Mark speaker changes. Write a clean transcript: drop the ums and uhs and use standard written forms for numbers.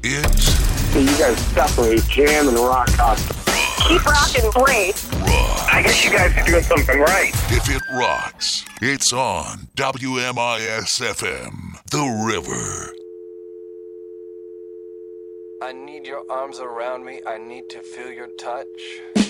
Speaker 1: It's
Speaker 2: So you guys separate jam and rock out.
Speaker 3: Keep rocking, great.
Speaker 1: rock.
Speaker 2: I guess you guys are doing something right.
Speaker 1: If it rocks, it's on WMIS FM, The River.
Speaker 4: I need your arms around me. I need to feel your touch.